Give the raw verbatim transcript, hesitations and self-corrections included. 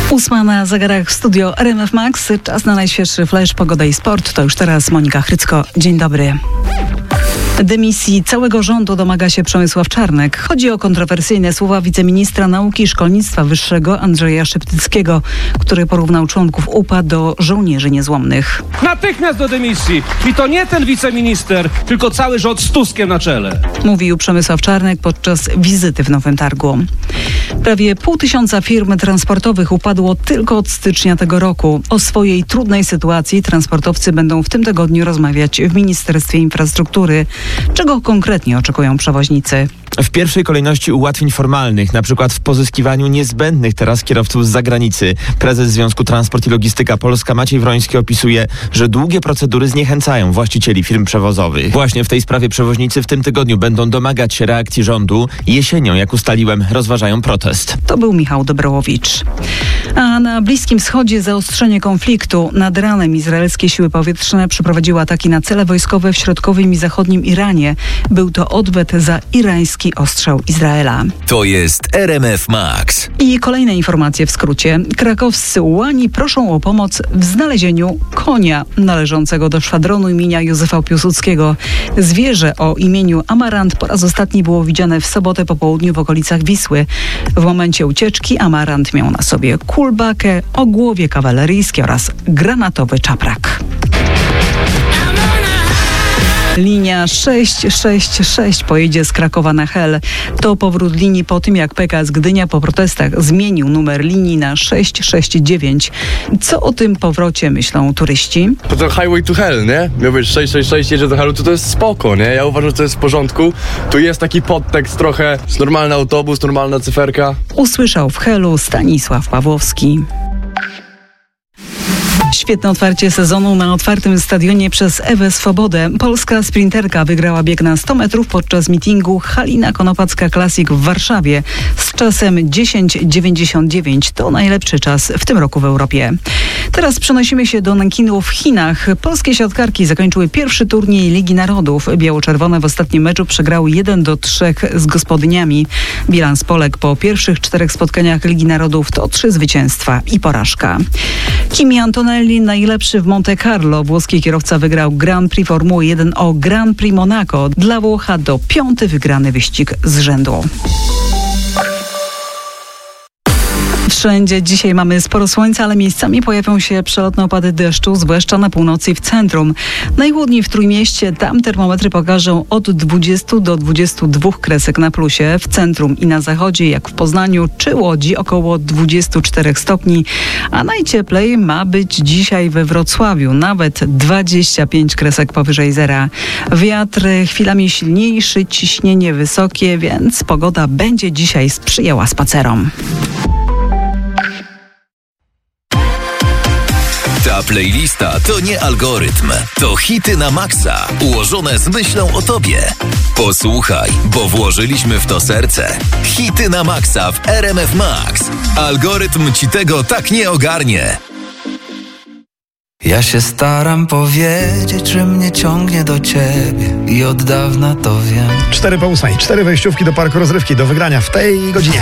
Ósma na zegarach w studio R M F Max. Czas na najświeższy flash, pogoda i sport. To już teraz Monika Chrycko. Dzień dobry. Dymisji całego rządu domaga się Przemysław Czarnek. Chodzi o kontrowersyjne słowa wiceministra nauki i szkolnictwa wyższego Andrzeja Szeptyckiego, który porównał członków U P A do żołnierzy niezłomnych. Natychmiast do dymisji! I to nie ten wiceminister, tylko cały rząd z Tuskiem na czele. Mówił Przemysław Czarnek podczas wizyty w Nowym Targu. Prawie pół tysiąca firm transportowych upadło tylko od stycznia tego roku. O swojej trudnej sytuacji transportowcy będą w tym tygodniu rozmawiać w Ministerstwie Infrastruktury. Czego konkretnie oczekują przewoźnicy? W pierwszej kolejności ułatwień formalnych, na przykład w pozyskiwaniu niezbędnych teraz kierowców z zagranicy. Prezes Związku Transport i Logistyka Polska Maciej Wroński opisuje, że długie procedury zniechęcają właścicieli firm przewozowych. Właśnie w tej sprawie przewoźnicy w tym tygodniu będą domagać się reakcji rządu. Jesienią, jak ustaliłem, rozważają protest. To był Michał Dobrołowicz. A na Bliskim Wschodzie zaostrzenie konfliktu. Nad ranem izraelskie siły powietrzne przeprowadziły ataki na cele wojskowe w środkowym i zachodnim Iranie. Był to odwet za irański ostrzał Izraela. To jest R M F Max. I kolejne informacje w skrócie. Krakowscy ułani proszą o pomoc w znalezieniu konia należącego do szwadronu imienia Józefa Piłsudskiego. Zwierzę o imieniu Amarant po raz ostatni było widziane w sobotę po południu w okolicach Wisły. W momencie ucieczki Amarant miał na sobie kulbakę, ogłowie kawaleryjskie oraz granatowy czaprak. Linia sześć sześć sześć pojedzie z Krakowa na Hel. To powrót linii po tym, jak P K S Gdynia po protestach zmienił numer linii na sześć sześć dziewięć. Co o tym powrocie myślą turyści? To ten highway to hell, nie? Miał być sześć sześć sześć, jedzie do Helu, to to jest spoko, nie? Ja uważam, że to jest w porządku. Tu jest taki podtekst trochę, jest normalny autobus, normalna cyferka. Usłyszał w Helu Stanisław Pawłowski. Świetne otwarcie sezonu na otwartym stadionie przez Ewę Swobodę. Polska sprinterka wygrała bieg na sto metrów podczas meetingu Halina Konopacka Classic w Warszawie z czasem dziesięć dziewięćdziesiąt dziewięć. To najlepszy czas w tym roku w Europie. Teraz przenosimy się do Nankinu w Chinach. Polskie siatkarki zakończyły pierwszy turniej Ligi Narodów. Biało-czerwone w ostatnim meczu przegrały jeden do trzech z gospodyniami. Bilans Polek po pierwszych czterech spotkaniach Ligi Narodów to trzy zwycięstwa i porażka. Kimi Antonelli najlepszy w Monte Carlo. Włoski kierowca wygrał Grand Prix Formuły jeden o Grand Prix Monaco. Dla Włocha to piąty wygrany wyścig z rzędu. Wszędzie dzisiaj mamy sporo słońca, ale miejscami pojawią się przelotne opady deszczu, zwłaszcza na północy i w centrum. Najchłodniej w Trójmieście, tam termometry pokażą od dwudziestu do dwudziestu dwóch kresek na plusie. W centrum i na zachodzie, jak w Poznaniu czy Łodzi, około dwudziestu czterech stopni. A najcieplej ma być dzisiaj we Wrocławiu, nawet dwadzieścia pięć kresek powyżej zera. Wiatr chwilami silniejszy, ciśnienie wysokie, więc pogoda będzie dzisiaj sprzyjała spacerom. Ta playlista to nie algorytm, to hity na maksa, ułożone z myślą o tobie. Posłuchaj, bo włożyliśmy w to serce. Hity na maksa w R M F Max. Algorytm ci tego tak nie ogarnie. Ja się staram powiedzieć, że mnie ciągnie do ciebie i od dawna to wiem. Cztery po ósmej, cztery wejściówki do parku rozrywki do wygrania w tej godzinie.